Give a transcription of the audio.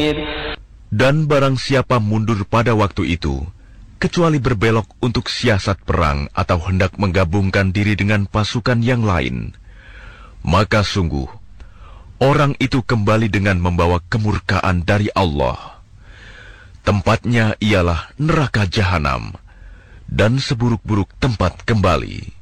Dan barang siapa mundur pada waktu itu, kecuali berbelok untuk siasat perang atau hendak menggabungkan diri dengan pasukan yang lain, maka sungguh, orang itu kembali dengan membawa kemurkaan dari Allah. Tempatnya ialah neraka jahanam, dan seburuk-buruk tempat kembali.